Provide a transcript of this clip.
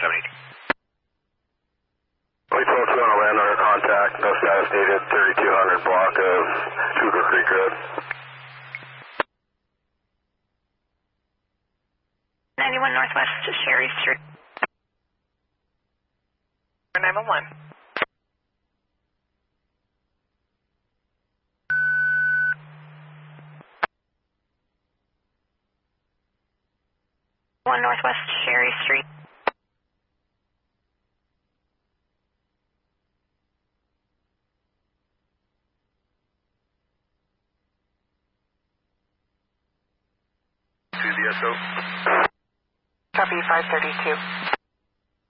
We told you on a landowner contact, no status needed, 3200 block of Cougar Creek Road. 91 Northwest Sherry Street. 911. One Northwest Sherry Street. To the SO. Copy 532.